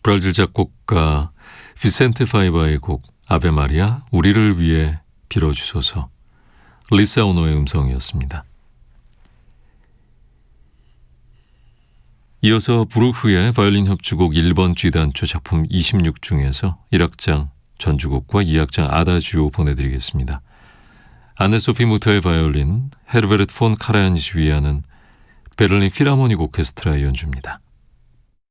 브라질 작곡가 비센테 파이바의 곡 아베 마리아 우리를 위해 빌어주소서. 리사 오노의 음성이었습니다. 이어서 브루흐의 바이올린 협주곡 1번 G단조 작품 26 중에서 1악장 전주곡과 2악장 아다지오 보내드리겠습니다. 안네소피 무터의 바이올린, 헤르베르트 폰 카라얀이 지휘하는 베를린 필하모닉 오케스트라의 연주입니다.